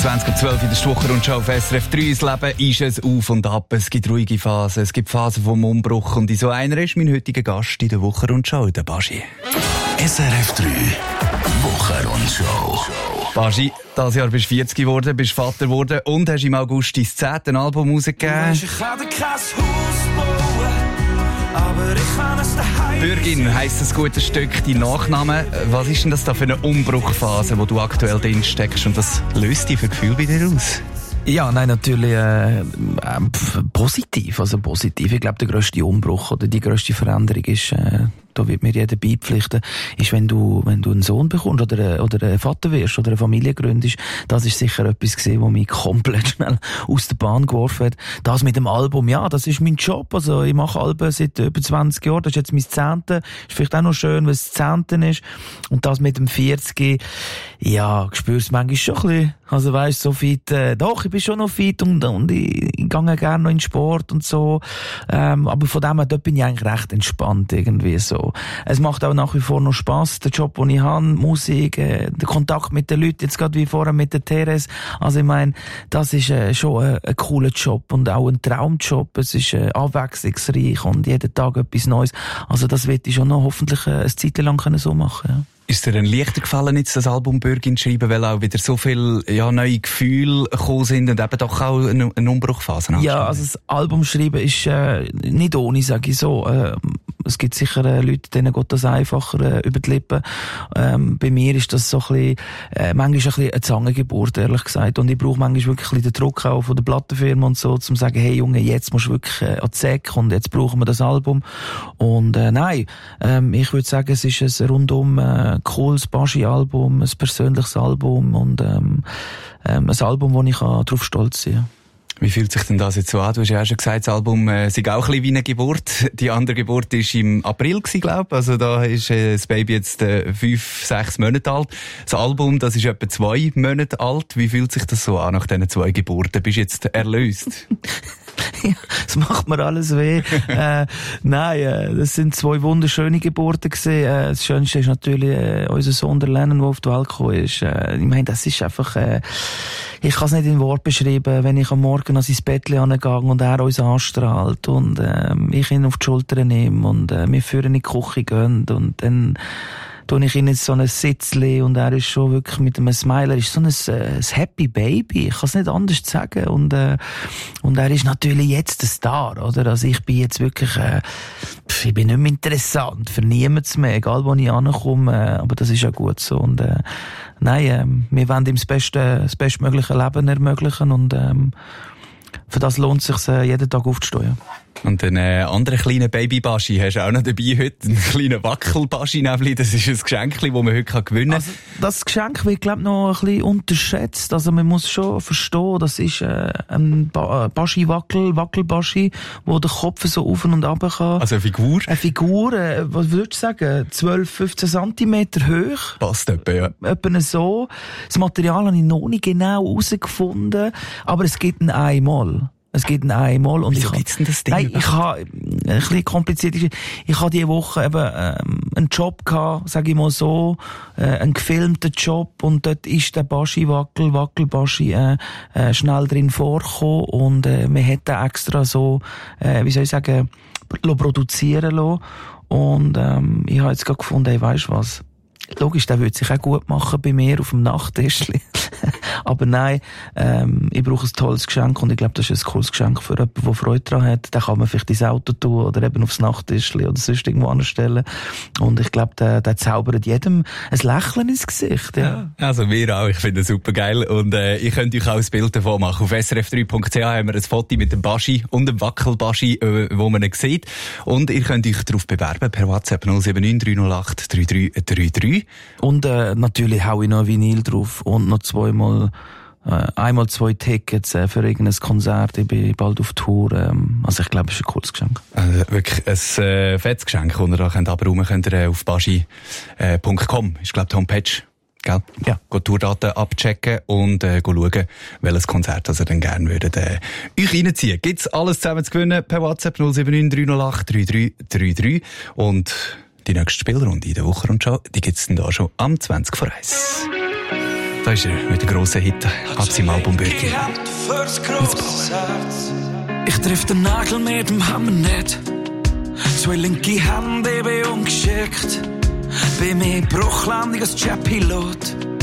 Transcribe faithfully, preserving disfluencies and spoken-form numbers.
zwanzig ab zwölf in der Woche-Rundschau auf S R F drei. Das Leben ist es auf und ab. Es gibt ruhige Phasen, es gibt Phasen vom Umbruch. Und in so einer ist mein heutiger Gast in der Woche-Rundschau, der Baschi. S R F drei Woche-Rundschau. Baschi, dieses Jahr bist du vierzig geworden, bist Vater geworden und hast im August dein zehntes Album rausgegeben. Ich kann dir kein Haus bauen, aber ich kann es daheim. Bürgin heisst das gute Stück, dein Nachname. Was ist denn das da für eine Umbruchphase, wo du aktuell drin steckst und was löst dich für Gefühl bei dir aus? Ja, nein, natürlich äh, äh, positiv, also positiv. Ich glaube, der grösste Umbruch oder die grösste Veränderung ist, äh, da wird mir jeder beipflichten, ist, wenn du, wenn du einen Sohn bekommst oder, oder einen Vater wirst oder eine Familie gründest. Das ist sicher etwas gewesen, was mich komplett schnell aus der Bahn geworfen hat. Das mit dem Album, ja, das ist mein Job. Also, ich mache Alben seit über zwanzig Jahren. Das ist jetzt mein Zehnte. Ist vielleicht auch noch schön, weil es das Zehnte ist. Und das mit dem vierzig, ja, spürst du manchmal schon ein bisschen. Also, weisst, so fit, äh, doch, ich bin schon noch fit und, und ich, ich gehe gerne noch in Sport und so. Ähm, aber von dem her, dort bin ich eigentlich recht entspannt irgendwie so. Es macht auch nach wie vor noch Spass, der Job, den ich habe, Musik, äh, der Kontakt mit den Leuten, jetzt gerade wie vorher mit der Therese. Also ich meine, das ist äh, schon ein, ein cooler Job und auch ein Traumjob. Es ist äh, abwechslungsreich und jeden Tag etwas Neues. Also das wird ich schon noch hoffentlich äh, eine Zeit lang können so machen, ja. Ist dir denn leichter gefallen, jetzt das Album Bürgin zu schreiben, weil auch wieder so viele ja, neue Gefühle gekommen sind und eben doch auch eine, eine Umbruchphase? Ja, also das Album schreiben ist äh, nicht ohne, sage ich so. Äh, es gibt sicher äh, Leute, denen geht das einfacher äh, über die Lippen. Ähm, bei mir ist das so ein bisschen, äh, manchmal ein bisschen eine Zangengeburt, ehrlich gesagt. Und ich brauche manchmal wirklich ein bisschen den Druck auch von der Plattenfirma und so, um zu sagen, hey Junge, jetzt musst du wirklich äh, an die Säcke und jetzt brauchen wir das Album. Und äh, nein, ähm, ich würde sagen, es ist ein rundum äh, cooles Baschi-Album, ein persönliches Album und ähm, ähm, ein Album, wo ich darauf stolz sein kann. Wie fühlt sich denn das jetzt so an? Du hast ja auch schon gesagt, das Album äh, sei auch ein bisschen wie eine Geburt. Die andere Geburt war im April, glaube ich. Also da ist äh, das Baby jetzt äh, fünf, sechs Monate alt. Das Album, das ist etwa zwei Monate alt. Wie fühlt sich das so an nach diesen zwei Geburten? Bist du jetzt erlöst? Ja, es macht mir alles weh. äh, nein, äh, das sind zwei wunderschöne Geburten gewesen. Äh, das Schönste ist natürlich äh, unser Sohn, der Lennon, der auf die Welt gekommen ist. Äh, ich meine, das ist einfach, äh, ich kann es nicht in Wort beschreiben, wenn ich am Morgen an sein Bettchen angehe und er uns anstrahlt und äh, ich ihn auf die Schulter nehme und äh, wir führen in die Küche gehen und dann tue ich ihn jetzt so ein Sitzli und er ist schon wirklich mit einem Smile, er ist so ein, ein Happy Baby, ich kann es nicht anders sagen und, äh, und er ist natürlich jetzt ein Star, oder? Also ich bin jetzt wirklich, äh, ich bin nicht mehr interessant für niemanden mehr, egal wo ich ankomme, äh, aber das ist ja gut so und äh, nein, äh, wir wollen ihm das beste, das bestmögliche Leben ermöglichen und ähm, für das lohnt es sich, äh, jeden Tag aufzustehen. Und einen äh, anderen kleinen Baby-Baschi hast du auch noch dabei heute. Einen kleinen Wackel-Baschi. Das ist ein Geschenk, das man heute gewinnen kann. Also, das Geschenk wird, glaube ich, noch ein bisschen unterschätzt. Also, man muss schon verstehen, das ist äh, ein ba- Baschi-Wackel, Wackel-Baschi, wo der Kopf so auf und runter kann. Also eine Figur? Eine Figur, äh, was würdest du sagen? zwölf, fünfzehn Zentimeter hoch. Passt etwa, ja. Etwa so. Das Material habe ich noch nicht genau herausgefunden, aber es gibt ihn einmal. Es gibt ihn einmal. Und wieso ich gibt's denn das Ding? Nein, ich habe, ein bisschen kompliziert, ich habe diese Woche eben, ähm, einen Job gehabt, sage ich mal so, äh, einen gefilmten Job, und dort ist der Baschi Wackel, Wackel Baschi, äh, äh, schnell drin vorgekommen, und, äh, wir hätten extra so, äh, wie soll ich sagen, produzieren lassen. Und, ähm, ich habe jetzt gerade gefunden, hey, weisst du was? Logisch, der würde sich auch gut machen bei mir auf dem Nachttischli. Aber nein, ähm, ich brauche ein tolles Geschenk, und ich glaube, das ist ein cooles Geschenk für jemanden, der Freude daran hat. Den kann man vielleicht ins Auto tun oder eben aufs Nachttischli oder sonst irgendwo anstellen. Und ich glaube, der, der zaubert jedem ein Lächeln ins Gesicht. Ja. Ja, also wir auch. Ich finde das super geil. Und äh, ihr könnt euch auch ein Bild davon machen. Auf s r f drei punkt c h haben wir ein Foto mit dem Baschi und dem Wackel-Baschi, äh, wo man ihn sieht. Und ihr könnt euch darauf bewerben per WhatsApp null sieben neun drei null acht drei drei drei drei. Und äh, natürlich hau ich noch ein Vinyl drauf und noch zweimal, äh, einmal zwei Tickets äh, für irgendein Konzert. Ich bin bald auf Tour. Ähm, also ich glaube, es ist ein cooles Geschenk. Also wirklich ein äh, fettes Geschenk, das ihr da könnt abräumen könnt. Ihr auf baschi punkt com ist, glaube ich, die Homepage. Gell? Ja. Go Tourdaten abchecken und äh, go schauen, welches Konzert das ihr dann gerne würdet, äh, euch reinziehen. Gibt's alles zusammen zu gewinnen per WhatsApp null sieben neun drei null acht drei drei drei drei. Und die nächste Spielrunde in der Woche-Rundschau, die gibt's dann da schon am zwanzig vor eins. Da ist er mit dem grossen Hit ab seinem Album Bürgi. Ich triff den Nagel mit dem Hammer nicht. Zwei linke Hände eben umgeschickt. Bin mehr Bruchlandung als Jet-Pilot.